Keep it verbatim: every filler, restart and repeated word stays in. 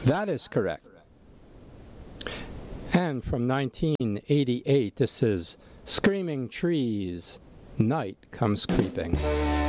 That is correct. And from nineteen eighty-eight, this is Screaming Trees, Night Comes Creeping.